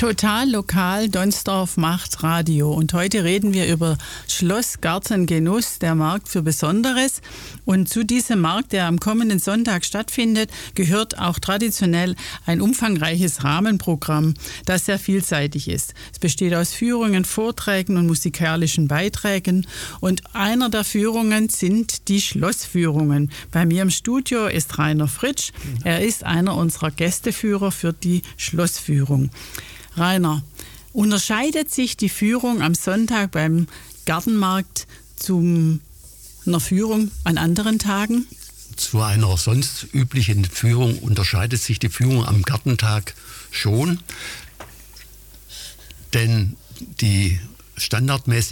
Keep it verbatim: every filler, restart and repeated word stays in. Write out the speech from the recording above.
Total lokal, Donsdorf macht Radio. Und heute reden wir über Schloss Garten Genuss, der Markt für Besonderes. Und zu diesem Markt, der am kommenden Sonntag stattfindet, gehört auch traditionell ein umfangreiches Rahmenprogramm, das sehr vielseitig ist. Es besteht aus Führungen, Vorträgen und musikalischen Beiträgen. Und einer der Führungen sind die Schlossführungen. Bei mir im Studio ist Rainer Fritsch. Er ist einer unserer Gästeführer für die Schlossführung. Rainer, unterscheidet sich die Führung am Sonntag beim Gartenmarkt zu einer Führung an anderen Tagen? Zu einer sonst üblichen Führung unterscheidet sich die Führung am Gartentag schon, denn die standardmäßige